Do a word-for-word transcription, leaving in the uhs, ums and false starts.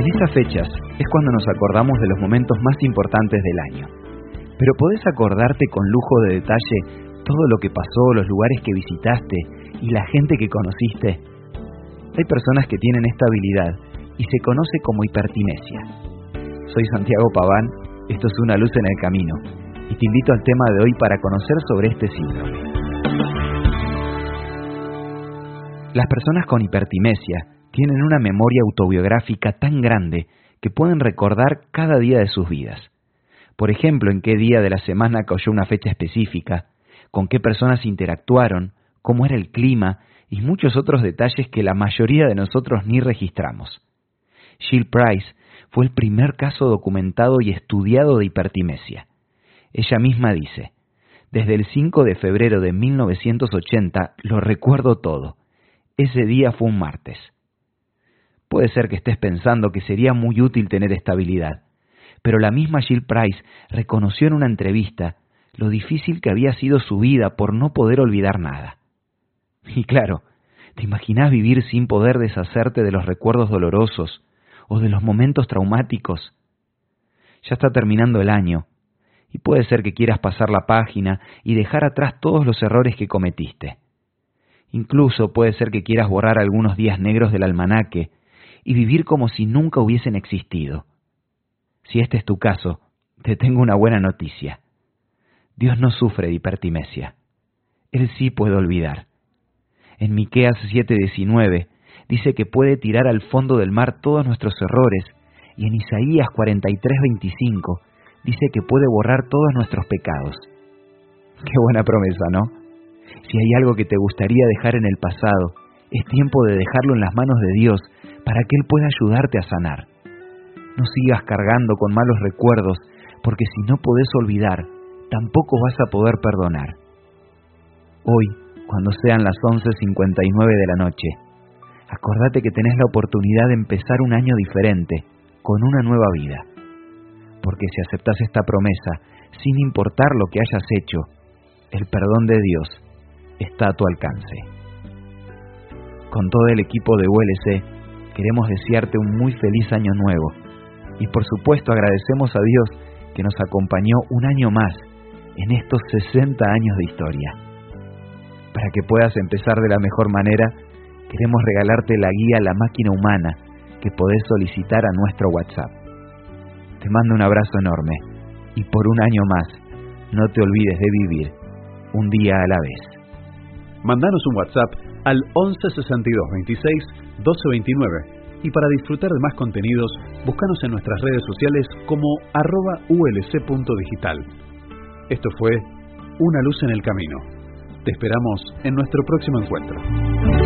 En estas fechas es cuando nos acordamos de los momentos más importantes del año. Pero ¿podés acordarte con lujo de detalle todo lo que pasó, los lugares que visitaste y la gente que conociste? Hay personas que tienen esta habilidad y se conoce como hipertimesia. Soy Santiago Paván, esto es Una luz en el camino, y te invito al tema de hoy para conocer sobre este síndrome. Las personas con hipertimesia tienen una memoria autobiográfica tan grande que pueden recordar cada día de sus vidas. Por ejemplo, en qué día de la semana cayó una fecha específica, con qué personas interactuaron, cómo era el clima y muchos otros detalles que la mayoría de nosotros ni registramos. Jill Price fue el primer caso documentado y estudiado de hipertimesia. Ella misma dice: desde el cinco de febrero de mil novecientos ochenta lo recuerdo todo. Ese día fue un martes. Puede ser que estés pensando que sería muy útil tener esta habilidad, pero la misma Jill Price reconoció en una entrevista lo difícil que había sido su vida por no poder olvidar nada. Y claro, ¿te imaginás vivir sin poder deshacerte de los recuerdos dolorosos o de los momentos traumáticos? Ya está terminando el año, y puede ser que quieras pasar la página y dejar atrás todos los errores que cometiste. Incluso puede ser que quieras borrar algunos días negros del almanaque y vivir como si nunca hubiesen existido. Si este es tu caso, te tengo una buena noticia. Dios no sufre de hipertimesia. Él sí puede olvidar. En Miqueas siete diecinueve dice que puede tirar al fondo del mar todos nuestros errores, y en Isaías cuarenta y tres veinticinco dice que puede borrar todos nuestros pecados. Qué buena promesa, ¿no? Si hay algo que te gustaría dejar en el pasado, es tiempo de dejarlo en las manos de Dios para que Él pueda ayudarte a sanar. No sigas cargando con malos recuerdos, porque si no podés olvidar, tampoco vas a poder perdonar. Hoy, cuando sean las once cincuenta y nueve de la noche, acordate que tenés la oportunidad de empezar un año diferente, con una nueva vida. Porque si aceptás esta promesa, sin importar lo que hayas hecho, el perdón de Dios está a tu alcance. Con todo el equipo de U L C, queremos desearte un muy feliz año nuevo, y por supuesto agradecemos a Dios que nos acompañó un año más en estos sesenta años de historia. Para que puedas empezar de la mejor manera, queremos regalarte la guía La Máquina Humana que podés solicitar a nuestro WhatsApp. Te mando un abrazo enorme, y por un año más, no te olvides de vivir un día a la vez. Mandanos un WhatsApp al once sesenta y dos veintiséis doce veintinueve y para disfrutar de más contenidos, búscanos en nuestras redes sociales como arroba ulc.digital. Esto fue Una luz en el camino. Te esperamos en nuestro próximo encuentro.